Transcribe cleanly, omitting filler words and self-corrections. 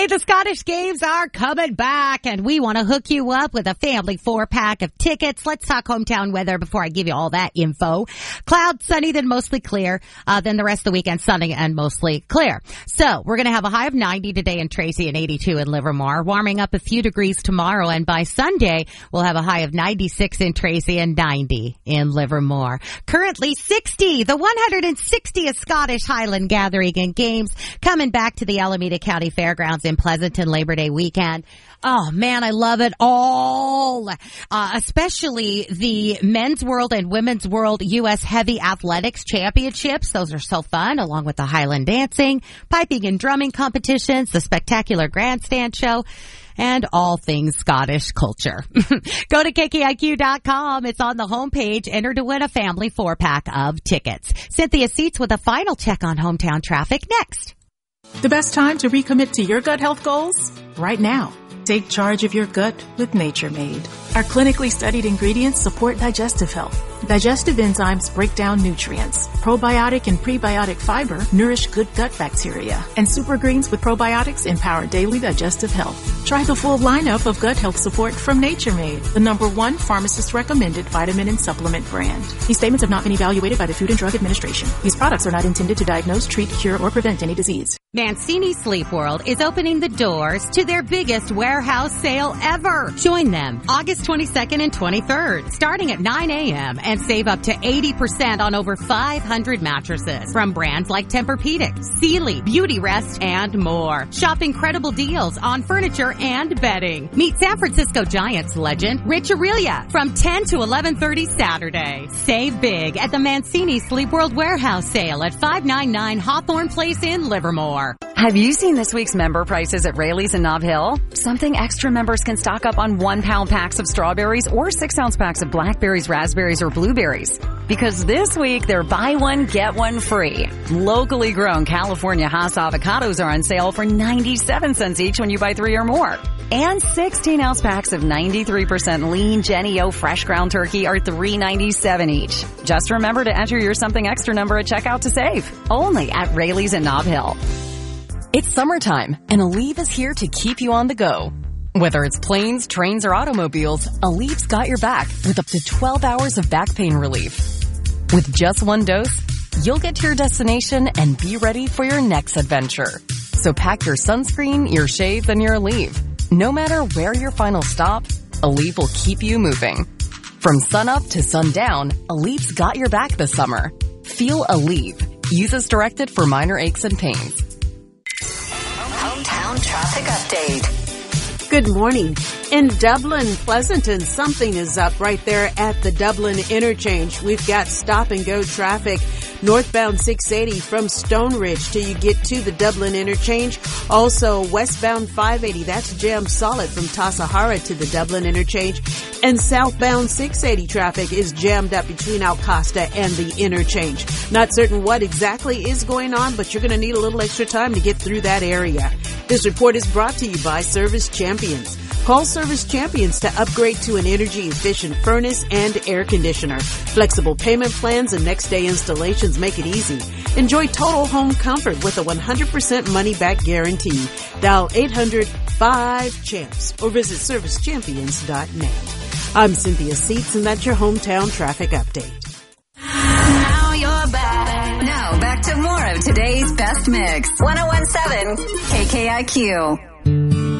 Hey, the Scottish Games are coming back, and we want to hook you up with a family 4-pack of tickets. Let's talk hometown weather before I give you all that info. Cloud, sunny, then mostly clear. Then the rest of the weekend, sunny and mostly clear. So we're going to have a high of 90 today in Tracy and 82 in Livermore, warming up a few degrees tomorrow. And by Sunday, we'll have a high of 96 in Tracy and 90 in Livermore. Currently 60, the 160th Scottish Highland Gathering and Games coming back to the Alameda County Fairgrounds in Pleasanton Labor Day weekend. Oh man, I love it all. Especially the Men's World and Women's World U.S. Heavy Athletics Championships. Those are so fun, along with the Highland dancing, piping and drumming competitions, the spectacular grandstand show, and all things Scottish culture. Go to KKIQ.com. It's on the homepage. Enter to win a family 4-pack of tickets. Cynthia Seats with a final check on hometown traffic next. The best time to recommit to your gut health goals? Right now. Take charge of your gut with Nature Made. Our clinically studied ingredients support digestive health. Digestive enzymes break down nutrients. Probiotic and prebiotic fiber nourish good gut bacteria. And super greens with probiotics empower daily digestive health. Try the full lineup of gut health support from Nature Made, the #1 pharmacist-recommended vitamin and supplement brand. These statements have not been evaluated by the Food and Drug Administration. These products are not intended to diagnose, treat, cure, or prevent any disease. Mancini Sleep World is opening the doors to their biggest warehouse sale ever. Join them August 22nd and 23rd, starting at 9 a.m. and save up to 80% on over 500 mattresses from brands like Tempur-Pedic, Sealy, Beauty Rest, and more. Shop incredible deals on furniture and bedding. Meet San Francisco Giants legend Rich Aurelia from 10 to 11:30 Saturday. Save big at the Mancini Sleep World warehouse sale at 599 Hawthorne Place in Livermore. Have you seen this week's member prices at Rayleigh's in Nob Hill? Something extra members can stock up on 1-pound packs of strawberries or 6-ounce packs of blackberries, raspberries, or blueberries. Because this week, they're buy one, get one free. Locally grown California Hass avocados are on sale for 97 cents each when you buy 3 or more. And 16-ounce packs of 93% lean Jenny O fresh ground turkey are $3.97 each. Just remember to enter your something extra number at checkout to save. Only at Rayleigh's in Nob Hill. It's summertime, and Aleve is here to keep you on the go. Whether it's planes, trains, or automobiles, Aleve's got your back with up to 12 hours of back pain relief. With just one dose, you'll get to your destination and be ready for your next adventure. So pack your sunscreen, your shades, and your Aleve. No matter where your final stop, Aleve will keep you moving. From sunup to sundown, Aleve's got your back this summer. Feel Aleve. Use as directed for minor aches and pains. Hometown traffic update. Good morning. In Dublin, Pleasanton, something is up right there at the Dublin interchange. We've got stop-and-go traffic northbound 680 from Stone Ridge till you get to the Dublin interchange. Also, westbound 580, that's jammed solid from Tassajara to the Dublin interchange. And southbound 680 traffic is jammed up between Alcosta and the interchange. Not certain what exactly is going on, but you're going to need a little extra time to get through that area. This report is brought to you by Service Champions. Call Service Champions to upgrade to an energy-efficient furnace and air conditioner. Flexible payment plans and next-day installations make it easy. Enjoy total home comfort with a 100% money-back guarantee. Dial 800-5CHAMPS or visit servicechampions.net. I'm Cynthia Seats, and that's your hometown traffic update. Now you're back. Now back to more of today's best mix. 101.7 KKIQ.